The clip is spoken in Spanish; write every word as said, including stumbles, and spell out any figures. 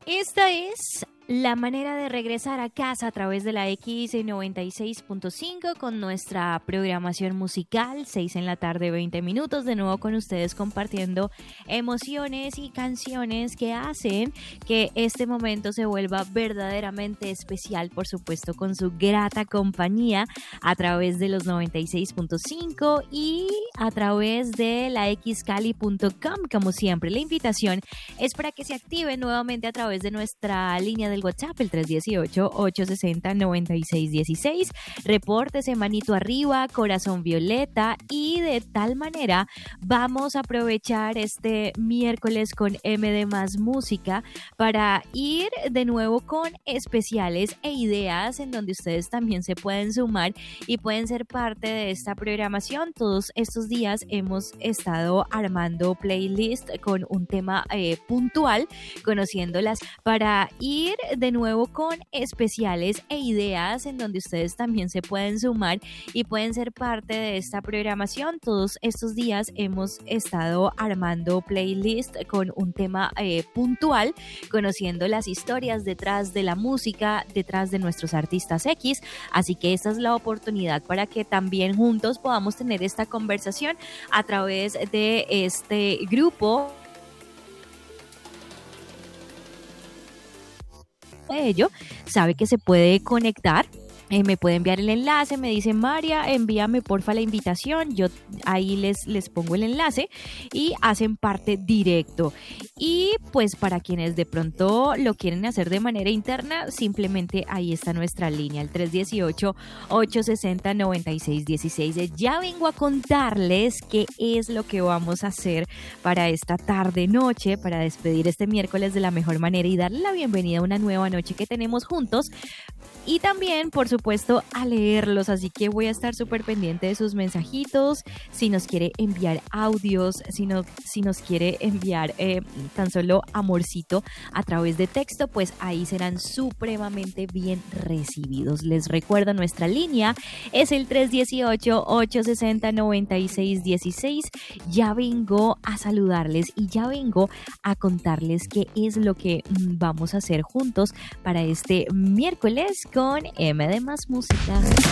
Esta es la manera de regresar a casa a través de la X noventa y seis punto cinco con nuestra programación musical, seis en la tarde, veinte minutos, de nuevo con ustedes compartiendo emociones y canciones que hacen que este momento se vuelva verdaderamente especial, por supuesto con su grata compañía a través de los noventa y seis punto cinco y a través de la x cali punto com. Como siempre, la invitación es para que se activen nuevamente a través de nuestra línea de del WhatsApp, el tres uno ocho, ocho seis cero, nueve seis uno seis. Repórtese manito arriba, corazón violeta, y de tal manera vamos a aprovechar este miércoles con M de Más Música para ir de nuevo con especiales e ideas en donde ustedes también se pueden sumar y pueden ser parte de esta programación. Todos estos días hemos estado armando playlist con un tema eh, puntual, conociéndolas para ir de nuevo con especiales e ideas en donde ustedes también se pueden sumar y pueden ser parte de esta programación. Todos estos días hemos estado armando playlist con un tema eh, puntual, conociendo las historias detrás de la música, detrás de nuestros artistas X, así que esta es la oportunidad para que también juntos podamos tener esta conversación a través de este grupo. De ello, sabe que se puede conectar. Eh, me puede enviar el enlace, me dice María, envíame porfa la invitación, yo ahí les, les pongo el enlace y hacen parte directo. Y pues para quienes de pronto lo quieren hacer de manera interna, simplemente ahí está nuestra línea, el tres uno ocho, ocho seis cero, nueve seis uno seis. Ya vengo a contarles qué es lo que vamos a hacer para esta tarde noche, para despedir este miércoles de la mejor manera y darle la bienvenida a una nueva noche que tenemos juntos. Y también, por supuesto, a leerlos, así que voy a estar súper pendiente de sus mensajitos, si nos quiere enviar audios, si, no, si nos quiere enviar eh, tan solo amorcito a través de texto, pues ahí serán supremamente bien recibidos. Les recuerdo, nuestra línea es el tres uno ocho, ocho seis cero, nueve seis uno seis. Ya vengo a saludarles y ya vengo a contarles qué es lo que vamos a hacer juntos para este miércoles con M de Más Música.